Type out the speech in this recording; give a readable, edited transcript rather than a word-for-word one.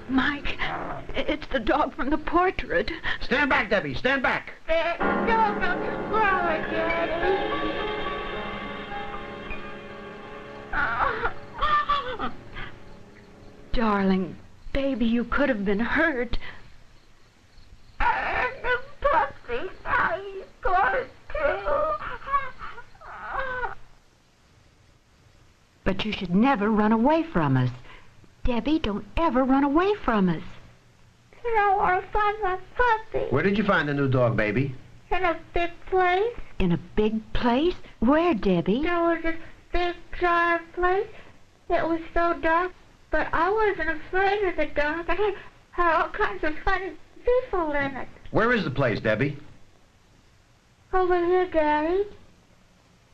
Mike, it's the dog from the portrait. Stand back, Debbie. Stand back. Don't cry, Daddy. Darling, baby, you could have been hurt. And the puppy, now he's gone too. But you should never run away from us. Debbie, don't ever run away from us. And I want to find my puppy. Where did you find the new dog, baby? In a big place. In a big place? Where, Debbie? There was this big giant place. It was so dark, but I wasn't afraid of the dark. I had all kinds of funny people in it. Where is the place, Debbie? Over here, Daddy.